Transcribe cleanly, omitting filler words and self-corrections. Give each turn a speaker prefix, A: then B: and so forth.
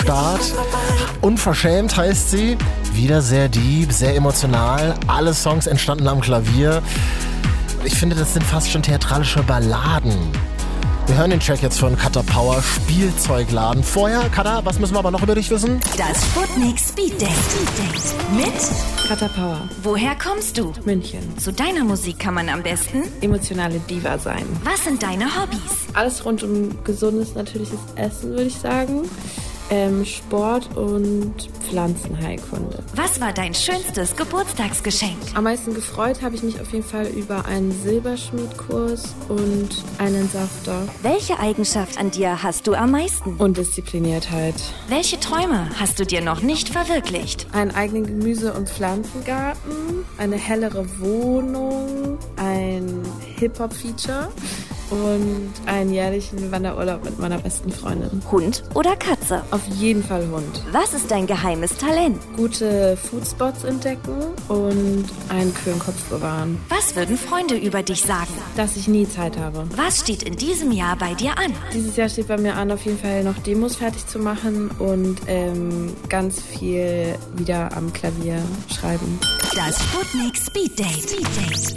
A: Start. Unverschämt heißt sie. Wieder sehr deep, sehr emotional. Alle Songs entstanden am Klavier. Ich finde, das sind fast schon theatralische Balladen. Wir hören den Track jetzt von Kata Power, Spielzeugladen. Vorher, Kata, was müssen wir aber noch über dich wissen?
B: Das Sputnik Speed Date mit
C: Kata Power.
B: Woher kommst du?
C: München.
B: Zu deiner Musik kann man am besten
C: Emotionale Diva sein.
B: Was sind deine Hobbys?
C: Alles rund um gesundes, natürliches Essen, würde ich sagen. Sport und Pflanzenheilkunde.
B: Was war dein schönstes Geburtstagsgeschenk?
C: Am meisten gefreut habe ich mich auf jeden Fall über einen Silberschmiedkurs und einen Safter.
B: Welche Eigenschaft an dir hast du am meisten?
C: Und Diszipliniertheit.
B: Welche Träume hast du dir noch nicht verwirklicht?
C: Einen eigenen Gemüse- und Pflanzengarten, eine hellere Wohnung, ein Hip-Hop-Feature und einen jährlichen Wanderurlaub mit meiner besten Freundin.
B: Hund oder Katze?
C: Auf jeden Fall Hund.
B: Was ist dein geheimes Talent?
C: Gute Foodspots entdecken und einen kühlen Kopf bewahren.
B: Was würden Freunde über dich sagen?
C: Dass ich nie Zeit habe.
B: Was steht in diesem Jahr bei dir an?
C: Dieses Jahr steht bei mir an, auf jeden Fall noch Demos fertig zu machen und ganz viel wieder am Klavier schreiben.
B: Das Sputnik Speed Date.